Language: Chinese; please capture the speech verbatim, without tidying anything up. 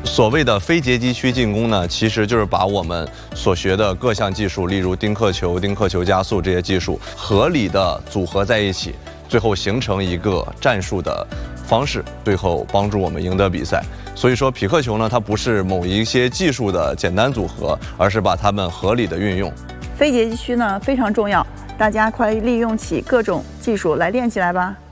所谓的非截击区进攻呢，其实就是把我们所学的各项技术，例如丁克球、丁克球加速这些技术，合理的组合在一起，最后形成一个战术的方式，最后帮助我们赢得比赛。所以说，匹克球呢，它不是某一些技术的简单组合，而是把它们合理的运用。 非截击区呢非常重要，大家快利用起各种技术来练起来吧。